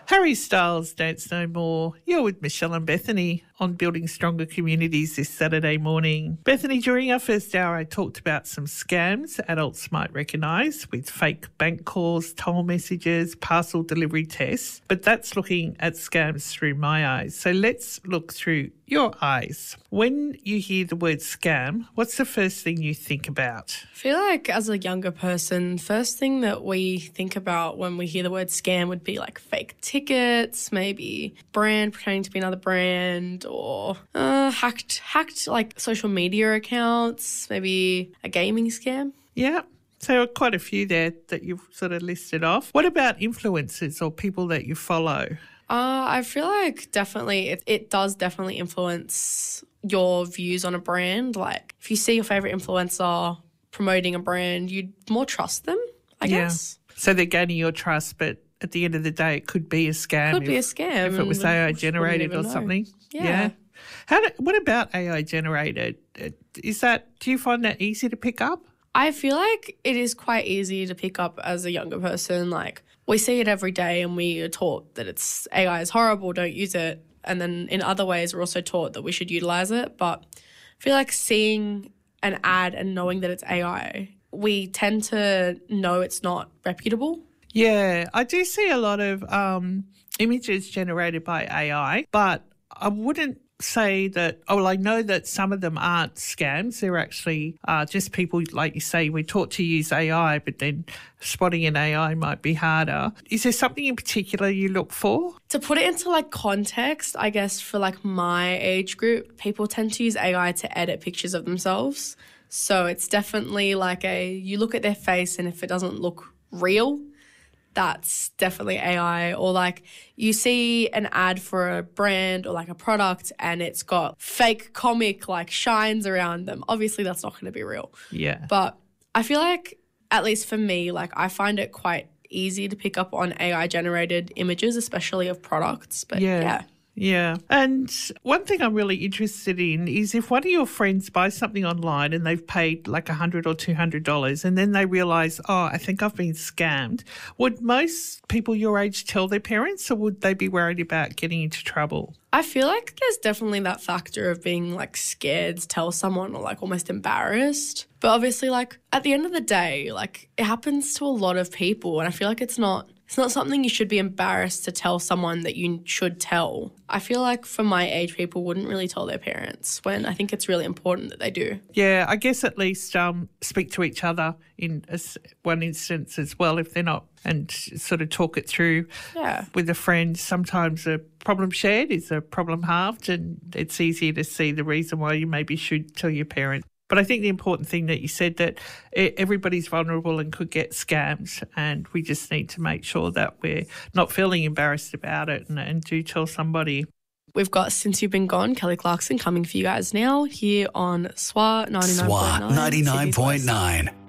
Harry Styles, Dance No More. You're with Michelle and Bethany on Building Stronger Communities this Saturday morning. Bethany, during our first hour, I talked about some scams adults might recognise with fake bank calls, toll messages, parcel delivery tests, but that's looking at scams through my eyes. So let's look through your eyes. When you hear the word scam, what's the first thing you think about? I feel like as a younger person, first thing that we think about when we hear the word scam would be like fake tickets, maybe brand pretending to be another brand, or hacked like social media accounts, maybe a gaming scam. Yeah. So quite a few there that you've sort of listed off. What about influencers or people that you follow? I feel like definitely it does definitely influence your views on a brand. Like if you see your favourite influencer promoting a brand, you'd more trust them, I guess. So they're gaining your trust, but at the end of the day, it could be a scam. Could be a scam. If it was AI generated or something. Yeah. What about AI generated? Do you find that easy to pick up? I feel like it is quite easy to pick up as a younger person. Like we see it every day and we are taught that AI is horrible, don't use it. And then in other ways, we're also taught that we should utilise it. But I feel like seeing an ad and knowing that it's AI, we tend to know it's not reputable. Yeah, I do see a lot of images generated by AI, but I wouldn't say that, I know that some of them aren't scams. They're actually just people, like you say, we're taught to use AI, but then spotting an AI might be harder. Is there something in particular you look for? To put it into like context, I guess for like my age group, people tend to use AI to edit pictures of themselves. So it's definitely like you look at their face and if it doesn't look real, that's definitely AI. Or like you see an ad for a brand or like a product and it's got fake comic like shines around them. Obviously that's not going to be real. Yeah. But I feel like, at least for me, like I find it quite easy to pick up on AI generated images, especially of products. But yeah. Yeah. And one thing I'm really interested in is if one of your friends buys something online and they've paid like $100 or $200 and then they realise, I think I've been scammed, would most people your age tell their parents or would they be worried about getting into trouble? I feel like there's definitely that factor of being like scared to tell someone or like almost embarrassed. But obviously like at the end of the day, like it happens to a lot of people and I feel like it's not something you should be embarrassed to tell someone that you should tell. I feel like for my age, people wouldn't really tell their parents when I think it's really important that they do. Yeah, I guess at least speak to each other in one instance as well if they're not, and sort of talk it through with a friend. Sometimes a problem shared is a problem halved and it's easier to see the reason why you maybe should tell your parents. But I think the important thing that you said that everybody's vulnerable and could get scams and we just need to make sure that we're not feeling embarrassed about it and do tell somebody. We've got Since You've Been Gone, Kelly Clarkson coming for you guys now here on SWA 99.9. SWA 99.9.